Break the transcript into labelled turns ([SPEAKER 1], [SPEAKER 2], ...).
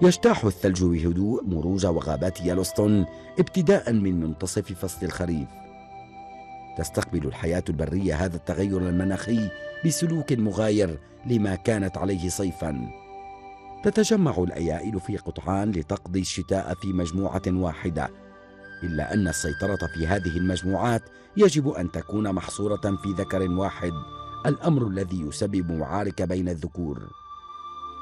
[SPEAKER 1] يجتاح الثلج بهدوء مروج وغابات يلوستون ابتداء من منتصف فصل الخريف. تستقبل الحياة البرية هذا التغير المناخي بسلوك مغاير لما كانت عليه صيفا. تتجمع الأيائل في قطعان لتقضي الشتاء في مجموعة واحدة، إلا أن السيطرة في هذه المجموعات يجب أن تكون محصورة في ذكر واحد، الأمر الذي يسبب معارك بين الذكور.